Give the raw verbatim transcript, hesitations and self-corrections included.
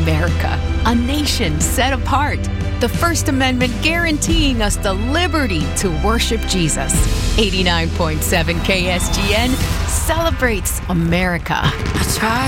America, a nation set apart. The First Amendment guaranteeing us the liberty to worship Jesus. eighty-nine point seven K S G N celebrates America. I tried.